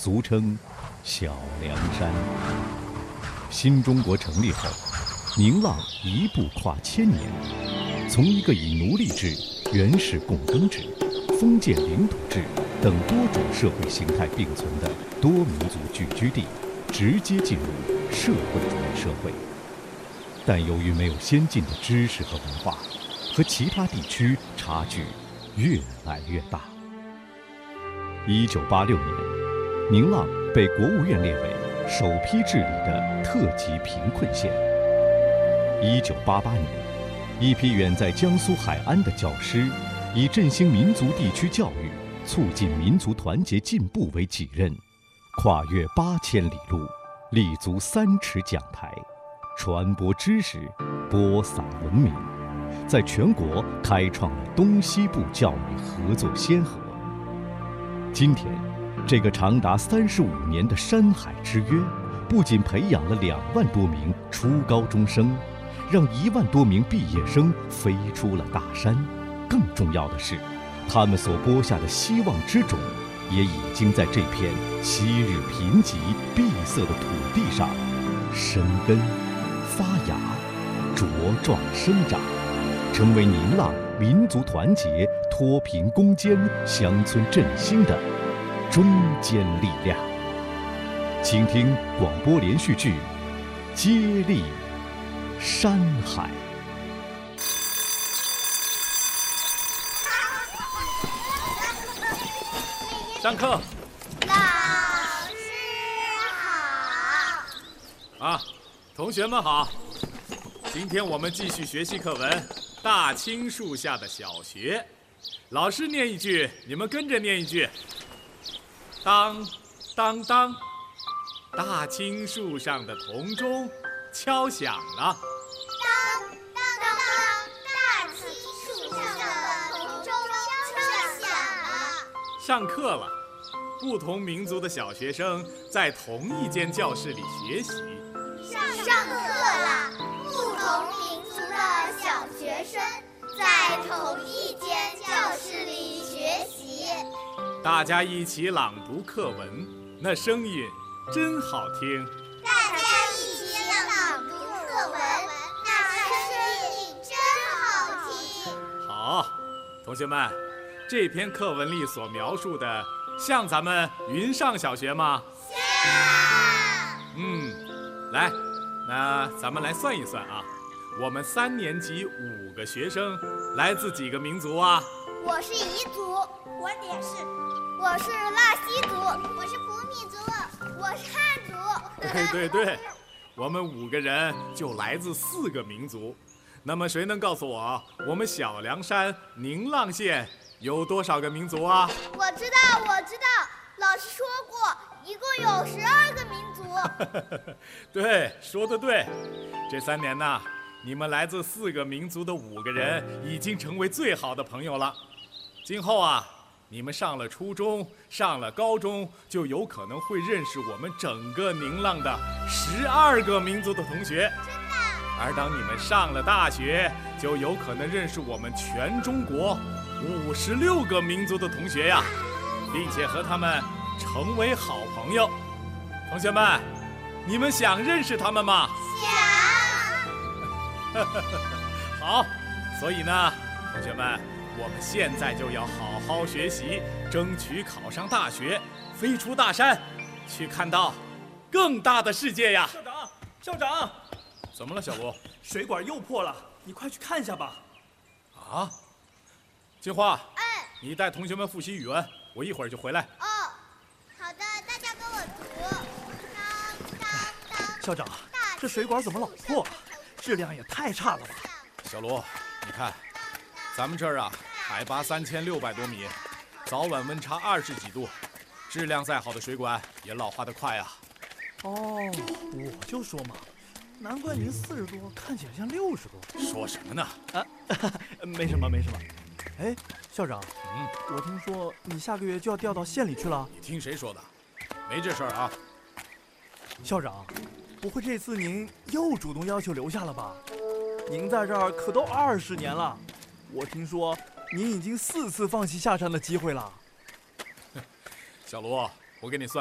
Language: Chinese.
俗称小凉山。新中国成立后，宁浪一步跨千年，从一个以奴隶制、原始共耕制、封建领土制等多种社会形态并存的多民族聚居地，直接进入社会主义社会。但由于没有先进的知识和文化，和其他地区差距越来越大。1986年，宁浪被国务院列为首批治理的特级贫困县。1988年，一批远在江苏海安的教师，以振兴民族地区教育、促进民族团结进步为己任，跨越8000里路，立足3尺讲台，传播知识，播撒文明，在全国开创了东西部教育合作先河。今天，这个长达35年的山海之约，不仅培养了2万多名初高中生，让1万多名毕业生飞出了大山。更重要的是，他们所播下的希望之种，也已经在这片昔日贫瘠闭塞的土地上生根、发芽、茁壮生长，成为宁浪民族团结、脱贫攻坚、乡村振兴的中坚力量。请听广播连续剧《接力山海》。 上课。 老师好。 啊，同学们好。今天我们继续学习课文《大青树下的小学》。老师念一句，你们跟着念一句。当当当，大青树上的铜钟敲响了。 当当当，大青树上的铜钟敲响了。 上课了，不同民族的小学生在同一间教室里学习。 上课了，不同民族的小学生在同一间教室里学习。 大家一起朗读课文，那声音真好听。 大家一起朗读课文，那声音真好听。 好，同学们，这篇课文里所描述的，像咱们云上小学吗？来，那咱们来算一算啊，我们3年级5个学生来自几个民族啊？ 我是彝族，我也是。我是腊西族，我是普米族，我是汉族。 对，我们5个人就来自4个民族。那么谁能告诉我们小凉山宁浪县有多少个民族啊？ 我知道，老师说过，一共有12个民族。 对，说得对。这3年呢，你们来自4个民族的5个人已经成为最好的朋友了。今后啊，你们上了初中，上了高中，就有可能会认识我们整个宁浪的12个民族的同学。 真的。 而当你们上了大学，就有可能认识我们全中国56个民族的同学呀，并且和他们成为好朋友。同学们，你们想认识他们吗？ 想。 好，所以呢，同学们，我们现在就要好好学习，争取考上大学，飞出大山，去看到更大的世界呀！ 校长， 怎么了，小卢？ 水管又破了，你快去看一下吧。 啊，金花，你带同学们复习语文，我一会儿就回来。 哦，好的，大家跟我读。当。 校长，这水管怎么老破了？质量也太差了吧！ 小卢，你看，咱们这儿啊，海拔3600多米，早晚温差20几度，质量再好的水管也老化得快啊。 哦，我就说嘛，难怪您40多，看起来像60多。 说什么呢？ 啊，没什么。哎，校长，我听说你下个月就要调到县里去了。 你听谁说的？没这事儿啊。 校长，不会这次您又主动要求留下了吧？您在这儿可都20年了，我听说您已经4次放弃下山的机会了。 小卢，我给你算。